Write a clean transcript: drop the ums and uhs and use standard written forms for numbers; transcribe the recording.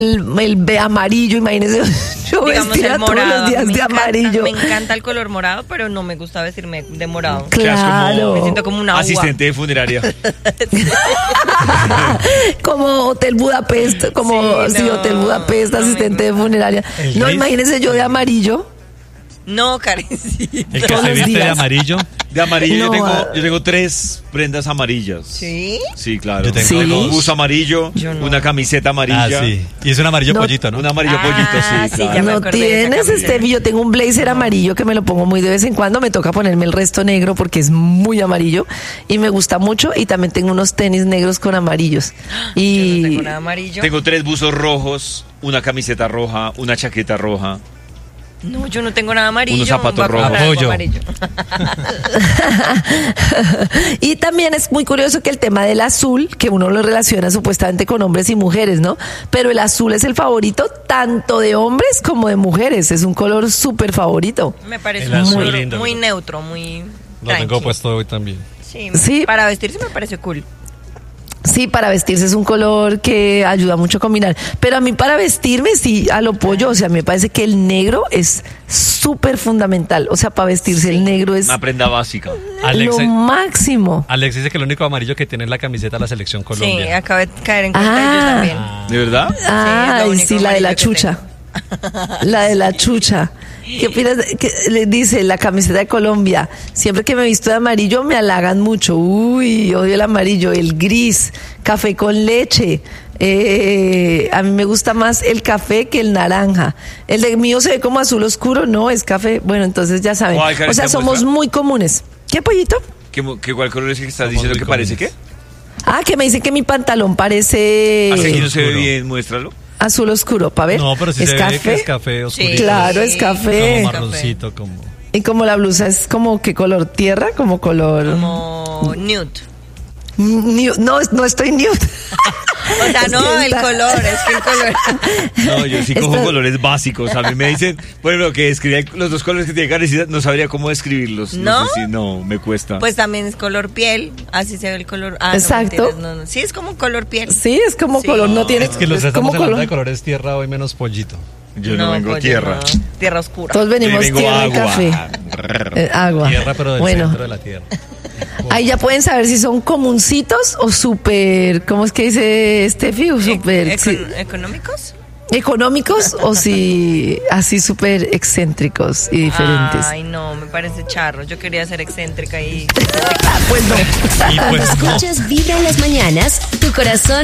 el amarillo, imagínese, yo Digamos vestía el todos morado. los días de amarillo. Me encanta el color morado, pero no me gusta vestirme de morado. Claro. Me siento como una uva. Asistente de funeraria. Como Hotel Budapest, como Sí, sí, no, Hotel Budapest, no me asistente de gusta. funeraria. ¿El No, gris? imagínese yo de amarillo. No, Karencita. El que Todos se los viste de días. amarillo. De amarillo No, yo tengo 3 prendas amarillas. ¿Sí? Sí, claro. Yo tengo ¿Sí? un buzo amarillo, Yo no. una camiseta amarilla. Ah, sí. Y es un amarillo No, pollito, ¿no? Un amarillo Ah, pollito, sí, sí, ya claro. me No acordé de esa tienes, camiseta. Steffi, yo tengo un blazer amarillo que me lo pongo muy de vez en cuando, me toca ponerme el resto negro porque es muy amarillo y me gusta mucho, y también tengo unos tenis negros con amarillos. Yo no Y tengo nada amarillo. Tengo 3 buzos rojos, una camiseta roja, una chaqueta roja. No, yo no tengo nada amarillo. Unos zapatos voy a comprar rojos. algo Apoyo. amarillo. y también es muy curioso que el tema del azul, que uno lo relaciona supuestamente con hombres y mujeres, ¿no? Pero el azul es el favorito tanto de hombres como de mujeres, es un color súper favorito. Me parece El un azul color lindo, muy ¿no? neutro, muy Lo tranqui. tengo puesto hoy también. Sí, Sí. Para vestirse me parece cool. Sí, para vestirse es un color que ayuda mucho a combinar. Pero a mí para vestirme, sí, a lo pollo. O sea, me parece que el negro es súper fundamental. O sea, para vestirse el negro es Una prenda básica. Alex, lo máximo. Alex dice que el único amarillo que tiene es la camiseta de la selección Sí, Colombia. acabé de caer en cuenta y yo Ah. también. ¿De verdad? Ah, único sí, la de la amarillo que chucha. La de la chucha. ¿Qué opinas? Le dice la camiseta de Colombia. Siempre que me visto de amarillo me halagan mucho. Uy, odio el amarillo, el gris, café con leche. A mí me gusta más el café que el naranja. El de mío se ve como azul oscuro, no, es café. Bueno, entonces ya saben. ¿Cuál, O sea, Karencita, somos muestra? muy comunes. ¿Qué, pollito? ¿Cuál color es el que estás Somos diciendo muy que parece comunes. qué? Ah, que me dicen que mi pantalón parece Así aquí no se ve oscuro. bien, muéstralo. azul oscuro. ¿Para ver? No, pero sí ¿Es se café? ve que es café oscurito. Claro, es café. Como marroncito, como... Y como la blusa es como ¿qué color? ¿Tierra? Como color... Como nude. No estoy nude. O sea, no, el color, es que el color. No, yo sí cojo Esto- colores básicos. A mí me dicen, bueno, que escribía los 2 colores que tiene Karencita, no sabría cómo describirlos. ¿No? sé si no, me cuesta. Pues también es color piel, así se ve el color. Ah, Exacto. No, mentiras, no. Sí, es como color piel. Sí, es como Sí. color, no tiene... Es que los es estamos como hablando color. de colores tierra hoy menos pollito. Yo no vengo pollo, tierra. no. Tierra oscura. Todos venimos Yo vengo tierra y agua. café. Agua. Tierra, pero del Bueno, centro de la tierra. ahí ya pueden saber si son comuncitos o súper, ¿cómo es que dice Steffi? O súper sí, ¿Económicos? económicos o si así súper excéntricos y diferentes. Ay, no, me parece charro. Yo quería ser excéntrica y... Pues no. Y pues no. Escuchas Vibra en las mañanas, tu corazón